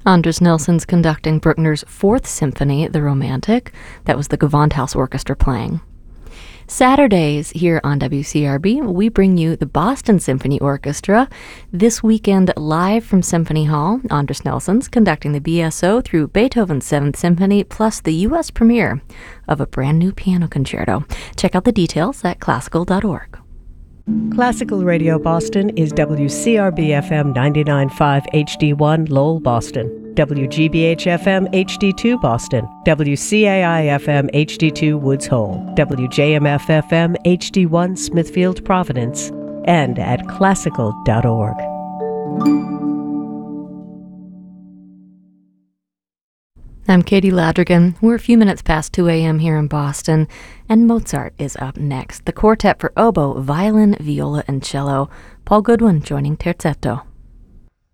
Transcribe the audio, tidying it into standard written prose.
Anders Nelson's conducting Bruckner's Fourth Symphony, The Romantic. That was the Gewandhaus Orchestra playing. Saturdays here on WCRB, we bring you the Boston Symphony Orchestra. This weekend, live from Symphony Hall, Anders Nelson's conducting the BSO through Beethoven's Seventh Symphony, plus the U.S. premiere of a brand new piano concerto. Check out the details at classical.org. Classical Radio Boston is WCRB-FM 99.5 HD1 Lowell, Boston, WGBH-FM HD2 Boston, WCAI-FM HD2 Woods Hole, WJMF-FM HD1 Smithfield, Providence, and at classical.org. I'm Katie Ladrigan. We're a few minutes past 2 a.m. here in Boston, and Mozart is up next. The quartet for oboe, violin, viola, and cello. Paul Goodwin joining Terzetto.